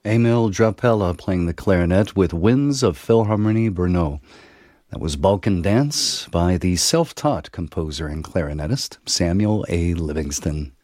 Emil Drapella playing the clarinet with Winds of Philharmonie Brno. That was Balkan Dance by the self-taught composer and clarinetist Samuel A. Livingston.